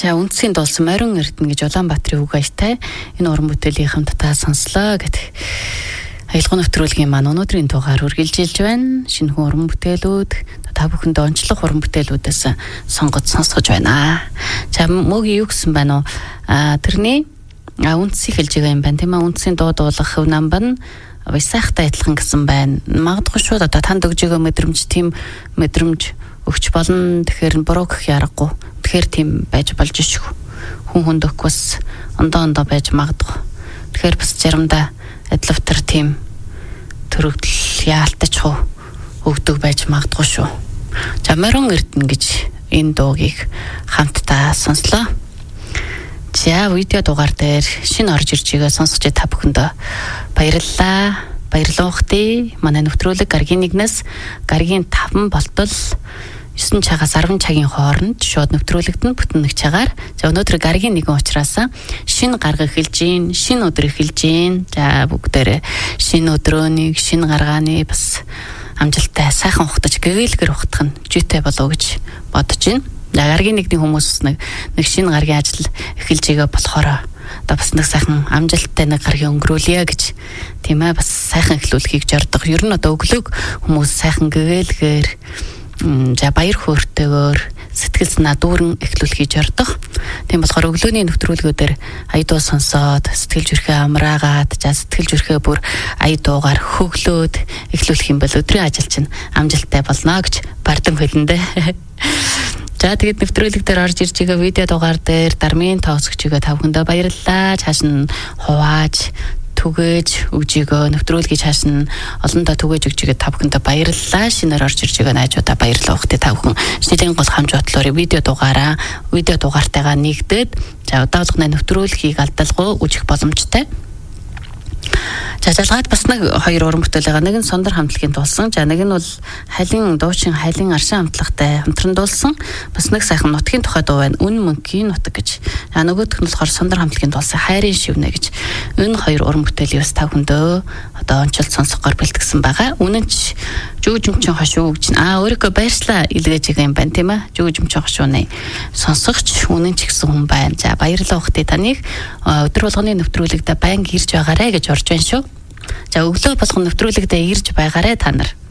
За үндсийн дуулсан Морин Эрдэнэ гэж Улаанбаатарын үг аятай энэ уран бүтээлийн хамтдаа сонслоо гэдэг аялал нэвтрүүлгийн маань өнөөдрийн дугаар үргэлжилж байна. Шинэ уран бүтээлүүд та бүхэндээ онцлог уран бүтээлүүдээс сонгож сонсгож байна. За мөгийн юу гэсэн байна уу? Тэрний үндсийг хэлж байгаа юм байна. Тийм ээ, үндсийн дуу дуулах хөв намбан Висахтай адилхан гэсэн байна. Магадгүй шүү одоо танд өгж байгаа мэдрэмж тийм мэдрэмж өгч болно. Тэгэхээр буруу гэх яргагүй. Тэгэхээр тийм байж болж шүү. Хүн хүндөх бас ондоо байж магадгүй. Тэгэхээр бас заримдаа адилвтар тийм төрөгдөл яалтаж өгдөг байж магадгүй шүү. За Морин Эрдэнэ гэж энэ дуугийг хамтдаа сонслоо. За видео дугаар дээр шинэ орж ирж байгаа сонсогч та бүхэндээ баярлалаа. Баярлалаа ухтээ. Манай нэвтрүүлэг гаргийн 1-ээс гаргийн 5 болтол 9 цагаас 10 цагийн хооронд шууд нэвтрүүлэгдэн бүтэн нэг цагаар. За өнөөдөр гаргийн 1 учраас шинэ гарга эхэлж гин, шинэ өдөр эхэлж гин. За бүгдээрээ шинэ өдрөөнийг, шинэ гаргааны бас амжилттай сайхан ухтаж гэгээлгэр ухтах нь житэй болов гэж бодож байна. За гаргийн 1-ний хүмүүс нэг шинэ гаргийн ажил эхэлж байгаа болохоор одоо бас нэг сайхан амжилттай нэг гаргийн өнгөрүүлье гэж тийм ээ бас сайхан эхлүүлэхийг зордох. Ер нь одоо өглөөг хүмүүс сайхан гэгээлгээр за баяр хөөртэйгээр сэтгэл санаа дүүрэн эхлүүлэхийг зордох. Тийм болохоор өглөөний нэвтрүүлгүүдээр ая дуу сонсоод сэтгэл зүрхээ амраагаад за сэтгэл зүрхээ бүр ая дуугаар хөглөөд эхлүүлэх юм бол өдрийн ажил чинь амжилттай болно гэж бардам хэлэндээ. За тэгээд нэвтрүүлэг дээр орж ирж байгаа видео дугаар дээр дармын тоосгч байгаа тавхандаа баярлалаа. Цааш нь хувааж түгээж өгж байгаа нэвтрүүлгийг цааш нь олондоо түгээж өгж байгаа тавхандаа баярлалаа. Шинээр орж ирж байгаа найзуудаа баярлалаа ухтээ тавхан. Шинэлийн гол хамж бодлоор видео дугаартайгаа нэгдээд за удаалагны нэвтрүүлгийг алдалгүй үжих боломжтой. За залгаад бас нэг хоёр уран бүтээл байгаа. Нэг нь Сондар хамтлагийн дуулсан. За нэг нь бол халин дуучин халин аршин хамтлагтай хамтран дуулсан. Бас нэг сайхан нутгийн тухай дуу байна. Үн мөнхийн нутаг гэж. За нөгөөх нь болохоор Сондар хамтлагийн дуулсан хайрын шивнэ гэж. Энэ хоёр уран бүтээлийн бас тав хөндөө одоо онцлог сонсохоор бэлтгэсэн байгаа. Үнэн ч жүжимчин хошуу гэж. Өөрийгөө баярлалаа илгээж байгаа юм байна тийм ээ. Жүжимчин хошууны сонсогч үнэн ч гэсэн хүн байна. За баярлалаа ухтээ таныг өдөр болгоны нэвтрүүлэгтээ баян ирж байгаарэ гэж орж байна шүү. За өглөө болгон нэвтрүүлэгтээ ирж байгаарэ та нар.